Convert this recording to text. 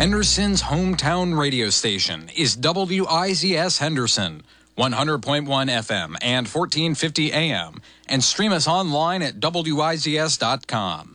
Henderson's hometown radio station is WIZS Henderson, 100.1 FM and 1450 AM, and stream us online at WIZS.com.